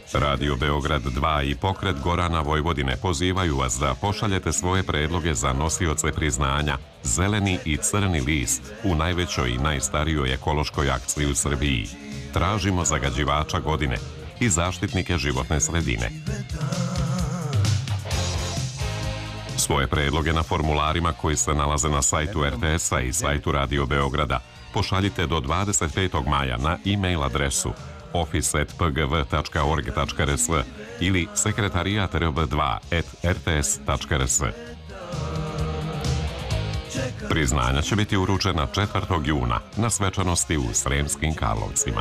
Radio Beograd 2 i Pokret Gorana Vojvodine pozivaju vas da pošaljete svoje predloge za nosioce priznanja Zeleni i Crni list u najvećoj i najstarijoj ekološkoj akciji u Srbiji. Tražimo zagađivača godine i zaštitnike životne sredine. Svoje predloge na formularima koji se nalaze na sajtu RTS-a i sajtu Radio Beograda pošaljite do 25. maja na e-mail adresu office@pgv.org.rs ili sekretarijatrb2@rts.rs. Priznanja će biti uručena 4. juna na svečanosti u Sremskim Karlovcima.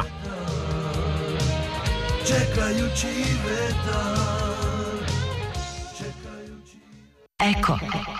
Eko.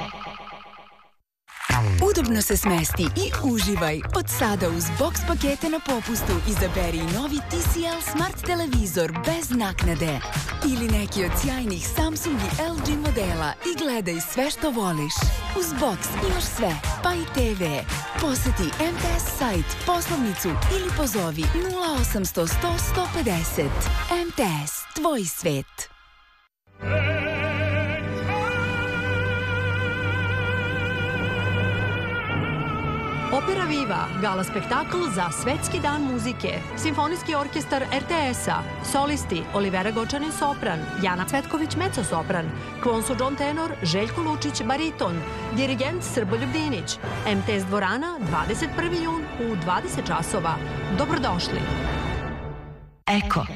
Udobno se smesti i uživaj. Od sada uz box pakete na popustu izaberi novi TCL Smart televizor bez naknade. Ili neki od sjajnih Samsung i LG modela i gledaj sve što voliš. Uz box imaš sve, pa i TV. Poseti MTS sajt, poslovnicu ili pozovi 0800 100 150. MTS, tvoj svet. Opera Viva, gala spektakl za Svetski dan muzike, Simfonijski orkestar RTS-a, solisti Olivera Gočanin sopran, Jana Cvetković mezzo-sopran, Kvonso John tenor, Željko Lučić bariton, dirigent Srboljub Dinić, MTS dvorana 21. jun u 20 časova. Dobrodošli. Eko.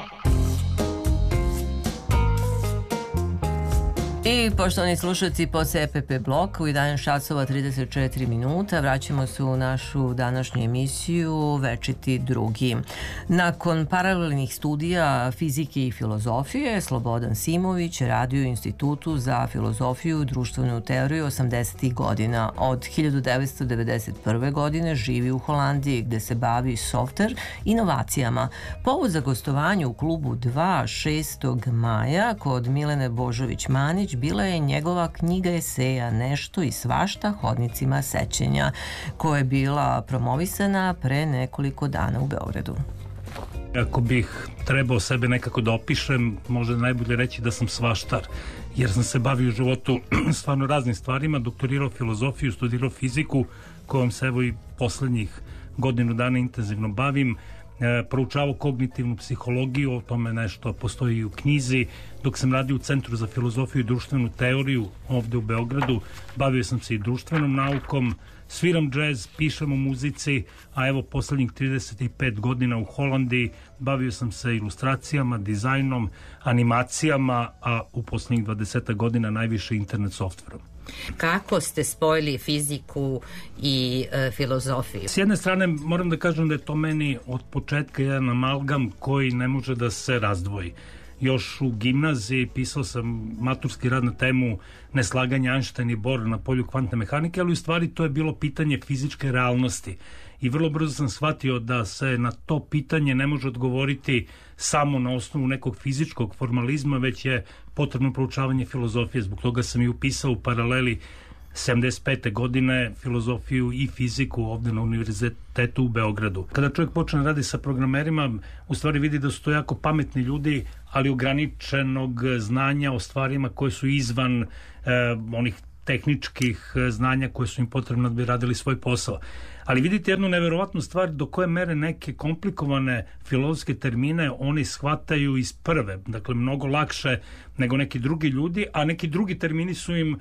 I poštovani slušalci, posle EPP blok u 11 časova 34 minuta vraćamo se u našu današnju emisiju Večiti drugi. Nakon paralelnih studija fizike i filozofije, Slobodan Simović radio u Institutu za filozofiju i društvenu teoriju 80. godina. Od 1991. godine živi u Holandiji gde se bavi software inovacijama. Povod za gostovanje u klubu 2 6. maja kod Milene Božović-Manić bila je njegova knjiga eseja Nešto i svašta hodnicima sećenja, koja je bila promovisana pre nekoliko dana u Beogradu. Ako bih trebao sebe nekako da opišem, možda najbolje reći da sam svaštar, jer sam se bavio u životu stvarno raznim stvarima, doktorirao filozofiju, studirao fiziku, kojom se evo i poslednjih godinu dana intenzivno bavim, proučavao kognitivnu psihologiju, o tome nešto postoji i u knjizi. Dok sam radio u Centru za filozofiju i društvenu teoriju ovde u Beogradu, bavio sam se i društvenom naukom, sviram džez, pišem o muzici, a evo poslednjih 35 godina u Holandiji bavio sam se ilustracijama, dizajnom, animacijama, a u poslednjih 20 godina najviše internet softverom. Kako ste spojili fiziku i filozofiju? S jedne strane moram da kažem da je to meni od početka jedan amalgam koji ne može da se razdvoji. Još u gimnaziji pisao sam maturski rad na temu neslaganja Einstein i Bohr na polju kvantne mehanike, ali u stvari to je bilo pitanje fizičke realnosti. I vrlo brzo sam shvatio da se na to pitanje ne može odgovoriti samo na osnovu nekog fizičkog formalizma, već je potrebno proučavanje filozofije. Zbog toga sam i upisao u paraleli 75. godine filozofiju i fiziku ovde na Univerzitetu u Beogradu. Kada čovjek počne radi sa programerima, u stvari vidi da su to jako pametni ljudi, ali ograničenog znanja o stvarima koje su izvan onih tehničkih znanja koje su im potrebno da bi radili svoj posao. Ali vidite jednu neverovatnu stvar, do koje mere neke komplikovane filozofske termine oni shvataju iz prve, dakle mnogo lakše nego neki drugi ljudi, a neki drugi termini su im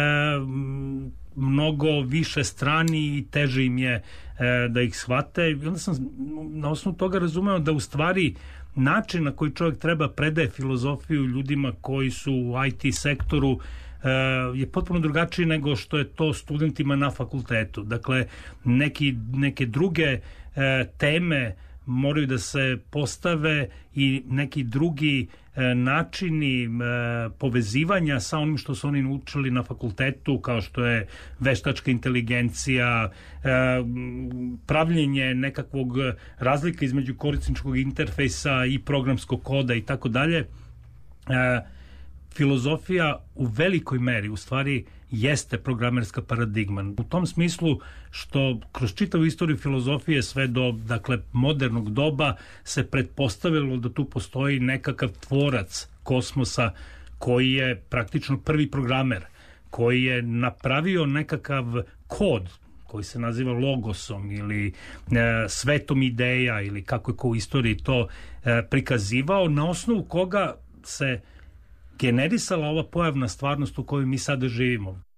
mnogo više strani i teže im je da ih shvate. I onda sam na osnovu toga razumeo da u stvari način na koji čovjek treba predaje filozofiju ljudima koji su u IT sektoru je potpuno drugačiji nego što je to studentima na fakultetu. Dakle, neke druge teme moraju da se postave i neki drugi načini povezivanja sa onim što su oni naučili na fakultetu, kao što je veštačka inteligencija, pravljenje nekakvog razlika između korisničkog interfejsa i programskog koda i tako dalje. filozofija u velikoj meri u stvari jeste programerska paradigma. U tom smislu što kroz čitavu istoriju filozofije sve do modernog doba se pretpostavilo da tu postoji nekakav tvorac kosmosa koji je praktično prvi programer, koji je napravio nekakav kod koji se naziva logosom ili svetom ideja ili kako je ko u istoriji to prikazivao, na osnovu koga se generisala ova pojavna stvarnost u kojoj mi sada živimo.